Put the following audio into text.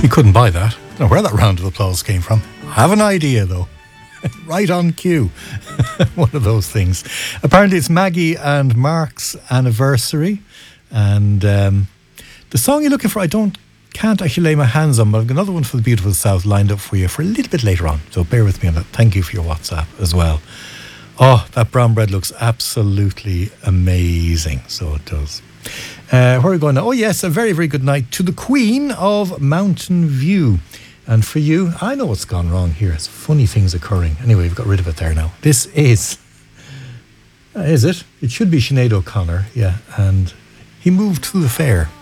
You couldn't buy that. I don't know where that round of applause came from. I have an idea, though. Right on cue. One of those things. Apparently it's Maggie and Mark's anniversary. And the song you're looking for, can't actually lay my hands on, but I've got another one for the Beautiful South lined up for you for a little bit later on. So bear with me on that. Thank you for your WhatsApp as well. Oh, that brown bread looks absolutely amazing. So it does. Where are we going now? Oh, yes, a very, very good night to the Queen of Mountain View. And for you, I know what's gone wrong here. It's funny things occurring. Anyway, we've got rid of it there now. This is it? It should be Sinead O'Connor, yeah. And he moved to the fair.